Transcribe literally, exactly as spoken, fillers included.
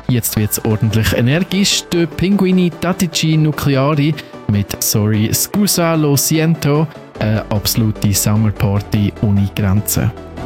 Jetzt wird es ordentlich energisch. Die Pinguini Tattici Nucleari mit Sorry Scusa Lo Siento, eine absolute Summerparty ohne Grenzen.